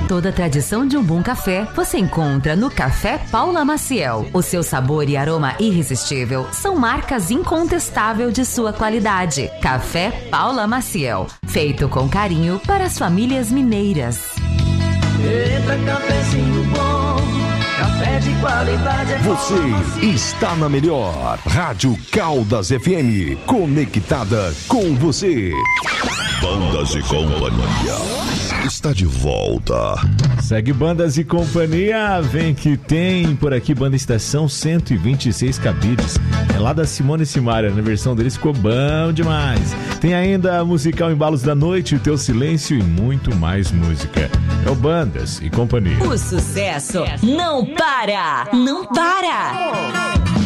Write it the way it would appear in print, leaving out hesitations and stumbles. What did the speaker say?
Toda a tradição de um bom café você encontra no Café Paula Maciel. O seu sabor e aroma irresistível são marcas incontestáveis de sua qualidade. Café Paula Maciel, feito com carinho para as famílias mineiras. Eita, cafezinho bom, café de qualidade. Você está na melhor Rádio Caldas FM, conectada com você. Bandas e Companhia está de volta. Segue Bandas e Companhia, vem que tem por aqui Banda Estação 126 cabides. É lá da Simone e Simaria, na versão deles ficou bom demais. Tem ainda musical Embalos da Noite, O Teu Silêncio e muito mais música. É o Bandas e Companhia. O sucesso não para, não para.